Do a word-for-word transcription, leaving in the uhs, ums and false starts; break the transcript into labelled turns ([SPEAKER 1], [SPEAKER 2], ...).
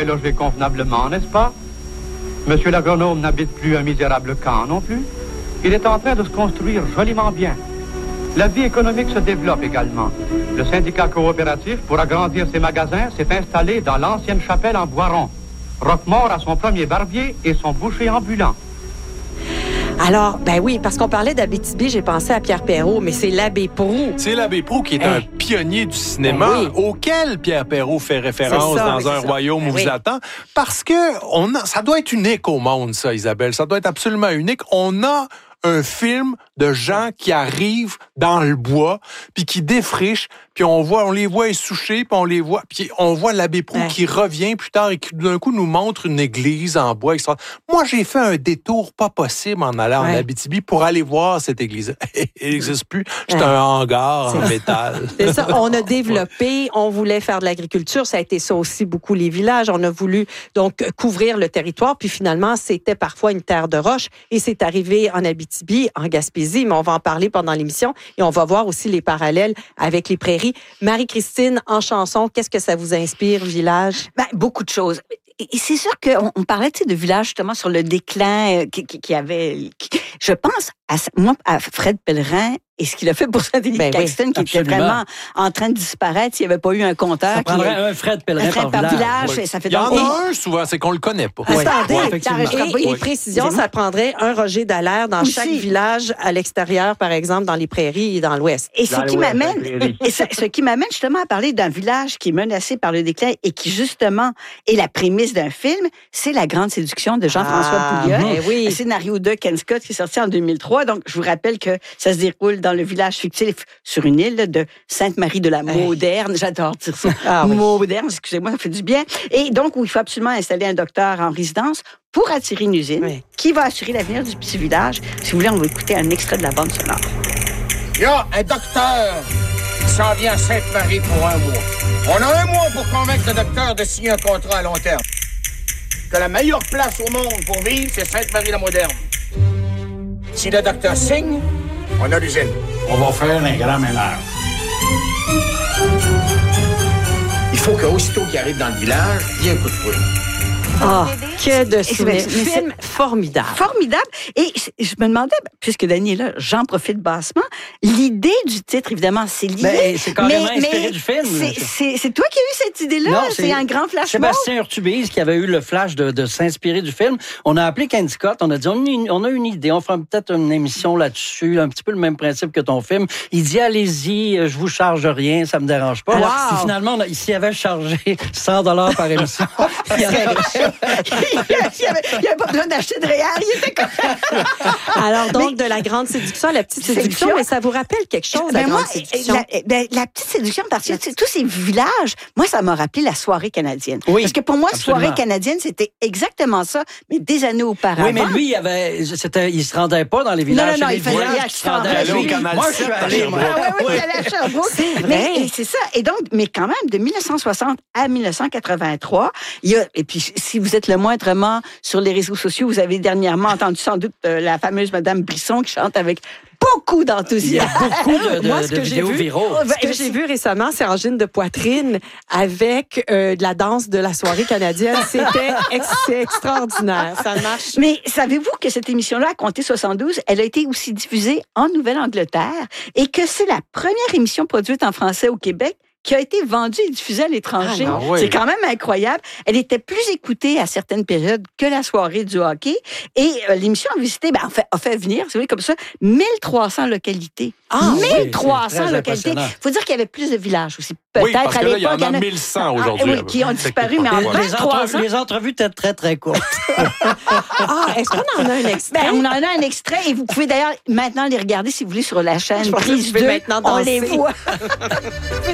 [SPEAKER 1] est logé convenablement, n'est-ce pas? Monsieur l'agronome n'habite plus un misérable camp non plus. Il est en train de se construire joliment bien. La vie économique se développe également. Le syndicat coopératif, pour agrandir ses magasins, s'est installé dans l'ancienne chapelle en Boiron. Roquemort a son premier barbier et son boucher ambulant.
[SPEAKER 2] Alors, ben oui, parce qu'on parlait d'Abitibi, j'ai pensé à Pierre Perrault, mais c'est l'abbé Proulx.
[SPEAKER 3] C'est l'abbé Proulx qui est
[SPEAKER 2] Hey.
[SPEAKER 3] un pionnier du cinéma
[SPEAKER 2] Ben oui.
[SPEAKER 3] auquel Pierre Perrault fait référence
[SPEAKER 2] C'est ça,
[SPEAKER 3] dans
[SPEAKER 2] oui,
[SPEAKER 3] Un
[SPEAKER 2] c'est ça.
[SPEAKER 3] royaume
[SPEAKER 2] Ben
[SPEAKER 3] où
[SPEAKER 2] oui.
[SPEAKER 3] vous attend. Parce que on a, ça doit être unique au monde, ça, Isabelle. Ça doit être absolument unique. On a un film de gens qui arrivent dans le bois, puis qui défrichent, puis on voit, on les voit essouchés, puis on les voit, puis on voit l'abbé Proulx
[SPEAKER 2] Ouais.
[SPEAKER 3] qui revient plus tard et qui d'un coup nous montre une église en bois extra. Moi, j'ai fait un détour pas possible en allant
[SPEAKER 2] Ouais.
[SPEAKER 3] en Abitibi pour aller voir cette église. Elle n'existe plus. C'est
[SPEAKER 2] Ouais.
[SPEAKER 3] un hangar en métal.
[SPEAKER 2] C'est ça, on a développé, on voulait faire de l'agriculture, ça a été ça aussi beaucoup les villages, on a voulu donc couvrir le territoire, puis finalement c'était parfois une terre de roche et c'est arrivé en Abitibi, en Gaspésie, mais on va en parler pendant l'émission et on va voir aussi les parallèles avec les prairies. Marie-Christine, en chanson, qu'est-ce que ça vous inspire, village?
[SPEAKER 4] Ben, beaucoup de choses. Et et c'est sûr qu'on on parlait tu sais, de village justement sur le déclin euh, qui, qui, qui avait. qui- je pense à ça- moi à Fred Pellerin et ce qu'il a fait pour Saint-Denis
[SPEAKER 2] Ben
[SPEAKER 4] de
[SPEAKER 2] oui,
[SPEAKER 4] Caxton, qui était
[SPEAKER 5] absolument.
[SPEAKER 4] vraiment en train de disparaître s'il n'y avait pas eu un compteur.
[SPEAKER 5] Ça
[SPEAKER 4] qui-
[SPEAKER 5] prendrait un Fred Pellerin
[SPEAKER 4] un Fred
[SPEAKER 5] par
[SPEAKER 4] par
[SPEAKER 5] village.
[SPEAKER 4] village. et Ça fait
[SPEAKER 3] Il y en
[SPEAKER 4] donc-
[SPEAKER 3] a un souvent, c'est qu'on le connaît pas.
[SPEAKER 4] Oui.
[SPEAKER 2] Attendez,
[SPEAKER 4] Ouais,
[SPEAKER 5] effectivement.
[SPEAKER 2] et, et
[SPEAKER 4] Oui.
[SPEAKER 2] précision,
[SPEAKER 4] Excusez-moi.
[SPEAKER 2] ça prendrait un Roger Dallaire dans
[SPEAKER 4] Aussi.
[SPEAKER 2] chaque village à l'extérieur, par exemple, dans les prairies et dans l'ouest.
[SPEAKER 4] Et ce
[SPEAKER 6] Dans
[SPEAKER 4] qui
[SPEAKER 6] l'ouest,
[SPEAKER 4] m'amène,
[SPEAKER 6] la prairie.
[SPEAKER 4] et ce, ce qui m'amène justement à parler d'un village qui est menacé par le déclin et qui justement est la prémisse d'un film, c'est La Grande Séduction de Jean-François
[SPEAKER 2] Ah,
[SPEAKER 4] Pouliot.
[SPEAKER 2] ben oui.
[SPEAKER 4] Un scénario de Ken Scott qui est sorti en deux mille trois. Donc, je vous rappelle que ça se déroule dans le village fictif sur une île de Sainte-Marie de la
[SPEAKER 2] Hey.
[SPEAKER 4] Moderne. J'adore dire ça.
[SPEAKER 2] Ah oui.
[SPEAKER 4] Moderne, excusez-moi, ça fait du bien. Et donc, où il faut absolument installer un docteur en résidence pour attirer une usine
[SPEAKER 2] Oui.
[SPEAKER 4] qui va assurer l'avenir du petit village. Si vous voulez, on va écouter un extrait de la bande sonore.
[SPEAKER 7] Il y a un docteur qui s'en vient à Sainte-Marie pour un mois. On a un mois pour convaincre le docteur de signer un contrat à long terme. Que la meilleure place au monde pour vivre, c'est Sainte-Marie-la-Moderne. Si le docteur signe, on a l'usine.
[SPEAKER 6] On va faire un grand ménage.
[SPEAKER 7] Il faut qu'aussitôt qu'il arrive dans le village, il y ait un coup de foudre.
[SPEAKER 2] Ah, que de
[SPEAKER 4] c'est-
[SPEAKER 2] souvenirs.
[SPEAKER 4] mais c'est-
[SPEAKER 2] Film formidable.
[SPEAKER 4] Formidable. Et je me demandais, puisque Dany est là, j'en profite bassement, l'idée du titre, évidemment, c'est lié.
[SPEAKER 5] Ben, c'est carrément inspiré du film,
[SPEAKER 4] c'est-
[SPEAKER 5] là.
[SPEAKER 4] C'est c'est toi qui as eu cette idée-là?
[SPEAKER 5] Non,
[SPEAKER 4] C'est un grand flash mob?
[SPEAKER 5] Sébastien Urtubise qui avait eu le flash de, de s'inspirer du film. On a appelé Ken Scott, on a dit, on a une, on a une idée, on fera peut-être une émission là-dessus, un petit peu le même principe que ton film. Il dit, allez-y, je vous charge rien, ça me dérange pas.
[SPEAKER 2] Wow.
[SPEAKER 5] Puis finalement, on a, s'il avait chargé cent dollars par émission, il y aurait-
[SPEAKER 4] il n'y avait, il y avait pas besoin d'acheter de réel, il était comme...
[SPEAKER 2] Alors, donc, de la grande séduction à la petite séduction,
[SPEAKER 4] Séduction.
[SPEAKER 2] mais ça vous rappelle quelque chose, la
[SPEAKER 4] Ben moi,
[SPEAKER 2] grande séduction?
[SPEAKER 4] la, ben, la petite séduction, parce que tu sais, tous ces villages, moi, ça m'a rappelé la soirée canadienne.
[SPEAKER 5] Oui,
[SPEAKER 4] Parce que pour moi,
[SPEAKER 5] absolument.
[SPEAKER 4] soirée canadienne, c'était exactement ça, mais des années auparavant.
[SPEAKER 5] Oui, mais lui, il avait, c'était, il se rendait pas dans les villages.
[SPEAKER 4] non, non,
[SPEAKER 5] C'est
[SPEAKER 4] il
[SPEAKER 5] les
[SPEAKER 4] faisait
[SPEAKER 5] villages
[SPEAKER 4] rien
[SPEAKER 5] qui se
[SPEAKER 4] qu'il
[SPEAKER 5] rendaient
[SPEAKER 4] s'en
[SPEAKER 5] à
[SPEAKER 4] allait
[SPEAKER 5] lui.
[SPEAKER 3] au Canal
[SPEAKER 5] Moi, je suis
[SPEAKER 3] sept à
[SPEAKER 5] allé,
[SPEAKER 3] Sherbrooke.
[SPEAKER 5] moi.
[SPEAKER 4] Ah oui, oui, il allait à Sherbrooke.
[SPEAKER 2] C'est
[SPEAKER 4] Mais
[SPEAKER 2] vrai.
[SPEAKER 4] et c'est ça. Et donc, mais quand même, de dix-neuf cent soixante à dix-neuf cent quatre-vingt-trois, il y a, et puis si vous êtes le moindrement sur les réseaux sociaux, vous avez dernièrement entendu sans doute euh, la fameuse Madame Brisson qui chante avec beaucoup
[SPEAKER 5] Il y a
[SPEAKER 4] d'enthousiasme.
[SPEAKER 5] beaucoup de, de,
[SPEAKER 2] Moi, ce
[SPEAKER 5] de
[SPEAKER 2] que j'ai
[SPEAKER 5] vidéos
[SPEAKER 2] vu,
[SPEAKER 5] viraux.
[SPEAKER 2] Ce que j'ai vu récemment, c'est Angine de poitrine avec euh, de la danse de la soirée canadienne. C'était ex- c'est extraordinaire. Ça marche.
[SPEAKER 4] Mais savez-vous que cette émission-là, à compter soixante-douze, elle a été aussi diffusée en Nouvelle-Angleterre et que c'est la première émission produite en français au Québec qui a été vendue et diffusée à l'étranger.
[SPEAKER 2] Ah
[SPEAKER 3] non, oui.
[SPEAKER 4] C'est quand même incroyable. Elle était plus écoutée à certaines périodes que la soirée du hockey. Et euh, l'émission a visité, ben, en fait, a fait venir, c'est vrai comme ça, mille trois cents localités.
[SPEAKER 2] Ah,
[SPEAKER 4] mille trois
[SPEAKER 5] c'est
[SPEAKER 4] cents
[SPEAKER 5] très
[SPEAKER 4] localités.
[SPEAKER 5] impressionnant.
[SPEAKER 4] Il faut dire qu'il y avait plus de villages aussi.
[SPEAKER 3] Oui,
[SPEAKER 4] Peut-être
[SPEAKER 3] parce
[SPEAKER 4] à
[SPEAKER 3] que là, il y en
[SPEAKER 4] l'époque,
[SPEAKER 3] a
[SPEAKER 4] il y en a-
[SPEAKER 3] mille cent
[SPEAKER 4] Ah,
[SPEAKER 3] aujourd'hui.
[SPEAKER 4] oui, qui ont disparu, mais en
[SPEAKER 5] Les, les,
[SPEAKER 4] vingt-trois
[SPEAKER 5] entrevues,
[SPEAKER 4] ans.
[SPEAKER 5] les entrevues étaient très, très courtes.
[SPEAKER 2] Ah, est-ce qu'on en a un extrait?
[SPEAKER 4] Ben, on en a un extrait et vous pouvez d'ailleurs maintenant les regarder si vous voulez sur la chaîne
[SPEAKER 2] Je pense que
[SPEAKER 4] Prise
[SPEAKER 2] je vais
[SPEAKER 4] deux.
[SPEAKER 2] maintenant
[SPEAKER 4] On les
[SPEAKER 2] danser.
[SPEAKER 4] voit.